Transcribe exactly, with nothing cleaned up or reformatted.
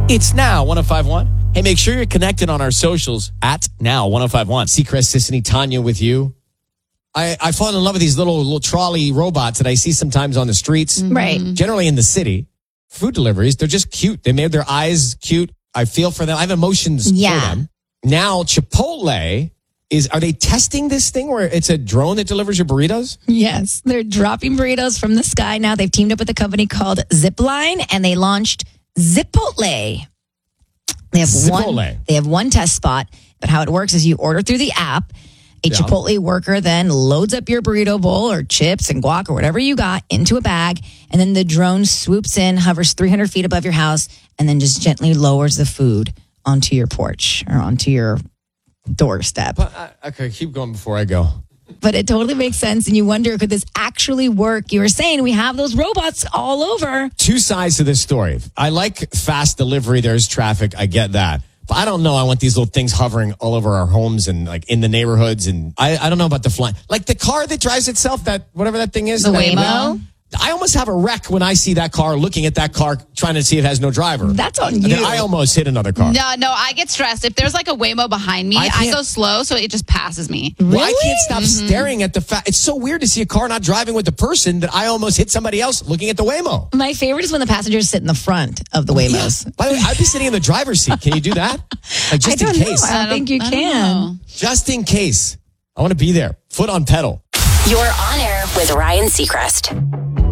It's Now one oh five one. Hey, make sure you're connected on our socials at Now one oh five one. Seacrest, Sissany, Tanya with you. I, I fall in love with these little little trolley robots that I see sometimes on the streets. Right. Generally in the city. Food deliveries, they're just cute. They made their eyes cute. I feel for them. I have emotions Yeah. for them. Now, Chipotle is, are they testing this thing where it's a drone that delivers your burritos? Yes. They're dropping burritos from the sky now. They've teamed up with a company called Zipline and they launched Zipotle. They have Zipotle. one they have one test spot, but how it works is you order through the app. A Yeah. Chipotle worker then loads up your burrito bowl or chips and guac or whatever you got into a bag, and then the drone swoops in, hovers three hundred feet above your house, and then just gently lowers the food onto your porch or onto your doorstep. But, uh, okay, keep going before I go. But it totally makes sense, and you wonder, could this actually work? You were saying we have those robots all over. Two sides to this story. I like fast delivery. There's traffic. I get that. But I don't know. I want these little things hovering all over our homes and like in the neighborhoods. And I, I don't know about the flying. Like the car that drives itself, that whatever that thing is. The that I- Waymo? I almost have a wreck when I see that car, looking at that car, trying to see if it has no driver. That's on And you. then I almost hit another car. No, no, I get stressed. If there's like a Waymo behind me, I I, can't- go slow, so it just passes me. Well, I Really? can't stop staring at the fact. It's so weird to see a car not driving with the person that I almost hit somebody else looking at the Waymo. My favorite is when the passengers sit in the front of the Waymos. By the way, I'd be sitting in the driver's seat. Can you do that? Like just I don't in know. case. I don't think you I don't can. know. Just in case. I want to be there. Foot on pedal. You're on air with Ryan Seacrest.